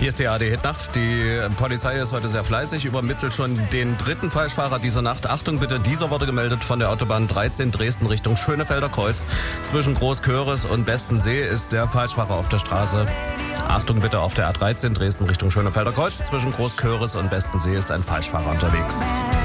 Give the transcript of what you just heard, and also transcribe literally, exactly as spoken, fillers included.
Hier ist die A R D-Hitnacht. Die Polizei ist heute sehr fleißig, übermittelt schon den dritten Falschfahrer dieser Nacht. Achtung bitte, dieser wurde gemeldet von der Autobahn dreizehn Dresden Richtung Schönefelder Kreuz. Zwischen Großköris und Bestensee ist der Falschfahrer auf der Straße. Achtung bitte, auf der A dreizehn Dresden Richtung Schönefelder Kreuz. Zwischen Großköris und Bestensee ist ein Falschfahrer unterwegs.